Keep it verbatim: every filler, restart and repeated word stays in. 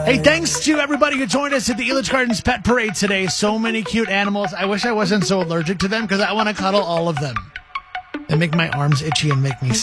Hey, thanks to everybody who joined us at the Elitch Gardens Pet Parade today. So many cute animals. I wish I wasn't so allergic to them because I want to cuddle all of them. They make my arms itchy and make me